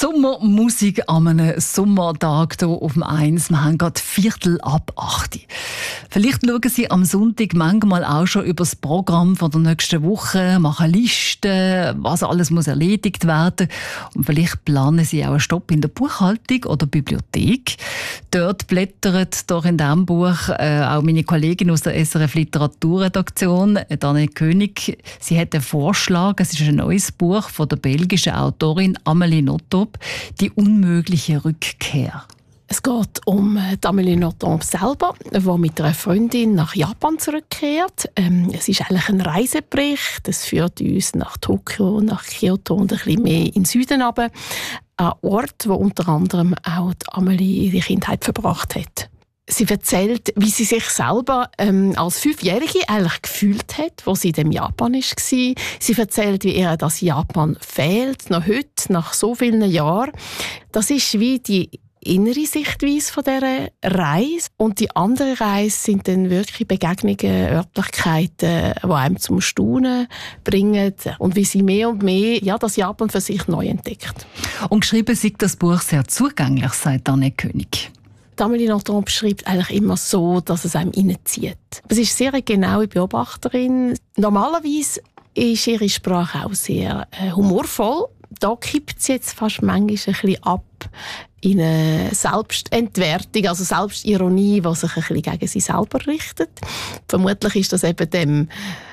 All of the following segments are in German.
Sommermusik an einem Sommertag hier auf dem 1. Wir haben gerade 7:45. Vielleicht schauen Sie am Sonntag manchmal auch schon über das Programm von der nächsten Woche, machen Listen, was alles muss erledigt werden. Und vielleicht planen Sie auch einen Stopp in der Buchhaltung oder Bibliothek. Dort blättert doch in diesem Buch auch meine Kollegin aus der SRF Literaturredaktion, Daniel König. Sie hat einen Vorschlag. Es ist ein neues Buch von der belgischen Autorin Amélie Nothomb, «Die unmögliche Rückkehr». Es geht um Amélie Nothomb selber, die mit einer Freundin nach Japan zurückkehrt. Es ist eigentlich ein Reisebericht. Es führt uns nach Tokio, nach Kyoto und ein bisschen mehr in den Süden runter. Ein Ort, wo unter anderem auch Amélie ihre Kindheit verbracht hat. Sie erzählt, wie sie sich selber als 5-Jährige eigentlich gefühlt hat, wo sie in dem Japan war. Sie erzählt, wie ihr das Japan fehlt, noch heute, nach so vielen Jahren. Das ist wie die innere Sichtweise von dieser Reise. Und die andere Reise sind dann wirklich Begegnungen, Örtlichkeiten, die einem zum Staunen bringen. Und wie sie mehr und mehr das Japan für sich neu entdeckt. Und geschrieben ist das Buch sehr zugänglich, sagt Daniel König. Amélie Nothomb beschreibt eigentlich immer so, dass es einem reinzieht. Es ist sehr eine genaue Beobachterin. Normalerweise ist ihre Sprache auch sehr humorvoll. Da kippt sie jetzt fast manchmal ein bisschen ab in eine Selbstentwertung, also Selbstironie, die sich ein bisschen gegen sie selber richtet. Vermutlich ist das eben dem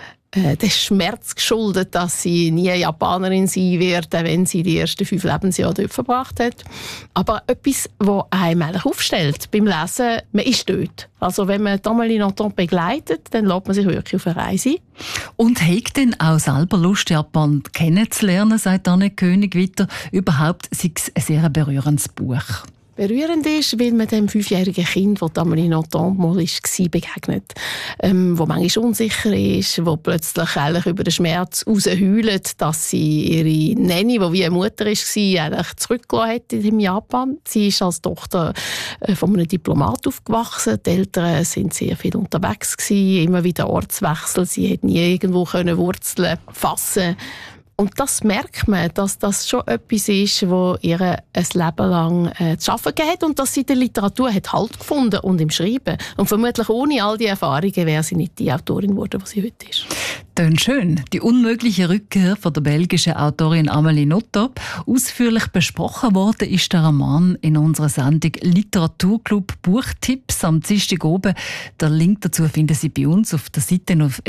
Schmerz geschuldet, dass sie nie Japanerin sein wird, wenn sie die ersten 5 Lebensjahre dort verbracht hat. Aber etwas, das einem eigentlich aufstellt beim Lesen, man ist dort. Also wenn man Amélie Nothomb begleitet, dann lässt man sich wirklich auf eine Reise ein. Und hat denn auch selber Lust, Japan kennenzulernen, sagt Anne König weiter. Überhaupt sei es ein sehr berührendes Buch. Berührend ist, weil man dem 5-jährigen Kind, das Amélie Nothomb mal war, begegnet. Wo manchmal unsicher ist, wo plötzlich eigentlich über den Schmerz rausheult, dass sie ihre Nanny, die wie eine Mutter war, eigentlich zurückgelassen hat in Japan. Sie ist als Tochter von einem Diplomat aufgewachsen. Die Eltern sind sehr viel unterwegs gewesen, immer wieder Ortswechsel. Sie hat nie irgendwo Wurzeln fassen. Und das merkt man, dass das schon etwas ist, was ihr ein Leben lang zu arbeiten gegeben hat und dass sie in der Literatur hat Halt gefunden und im Schreiben. Und vermutlich ohne all die Erfahrungen wäre sie nicht die Autorin geworden, die sie heute ist. Tönt schön. Die unmögliche Rückkehr von der belgischen Autorin Amélie Nothomb. Ausführlich besprochen worden ist der Roman in unserer Sendung Literaturclub Buchtipps am Dienstag oben. Der Link dazu finden Sie bei uns auf der Seite auf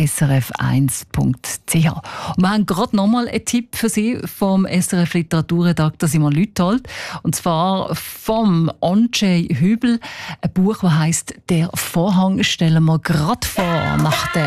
srf1.ch. Wir haben gerade nochmal einen Tipp für Sie vom SRF Literaturredakteur Simon Lüthold. Und zwar vom Andrzej Hübel. Ein Buch, das heisst «Der Vorhang» stellen wir gerade vor nach der